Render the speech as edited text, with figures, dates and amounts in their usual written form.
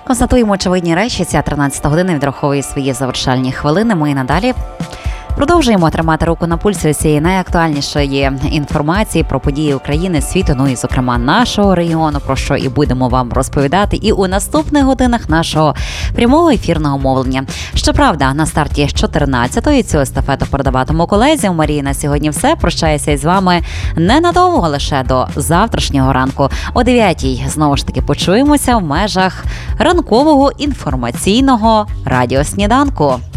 Констатуємо очевидні речі. Ця 13 година відраховує свої завершальні хвилини. Ми надалі продовжуємо тримати руку на пульсі цієї найактуальнішої інформації про події України, світу, ну і, зокрема, нашого регіону, про що і будемо вам розповідати і у наступних годинах нашого прямого ефірного мовлення. Щоправда, на старті 14-ї цю естафету передаватиму колезі. У Марії на сьогодні все. Прощаюся із вами ненадовго, лише до завтрашнього ранку. О 9-й знову ж таки почуємося в межах ранкового інформаційного радіосніданку.